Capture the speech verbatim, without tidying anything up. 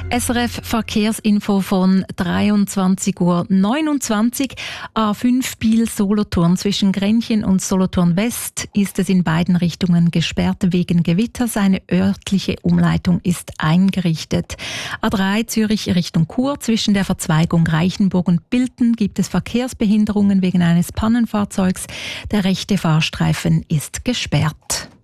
S R F Verkehrsinfo von dreiundzwanzig Uhr neunundzwanzig. A fünf Biel-Solothurn zwischen Grenchen und Solothurn West ist es in beiden Richtungen gesperrt wegen Gewitters. Eine örtliche Umleitung ist eingerichtet. A drei Zürich Richtung Chur zwischen der Verzweigung Reichenburg und Bilten gibt es Verkehrsbehinderungen wegen eines Pannenfahrzeugs. Der rechte Fahrstreifen ist gesperrt.